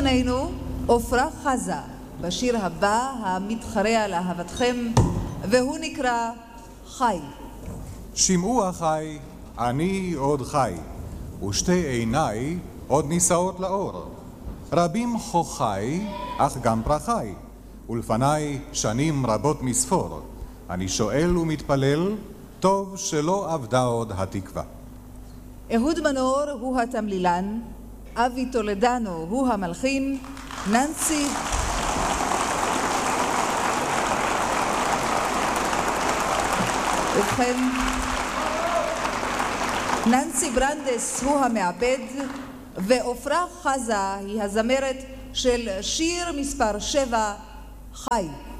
לפנינו עופרה חזה בשיר הבא המתחרה על אהבתכם, והוא נקרא חי. שמעו אחי, אני עוד חי, ושתי עיניי עוד נישאות לאור. רבים חוכי, אך גם פרחי, ולפניי שנים רבות מספור. אני שואל ומתפלל, טוב שלא אבדה עוד התקווה. אהוד מנור הוא התמלילן, אבי טולדנו הוא המלחין, ננסי ובכן, ננסי ברנדס הוא המעבד, ועופרה חזה היא הזמרת של שיר מספר 7, חי.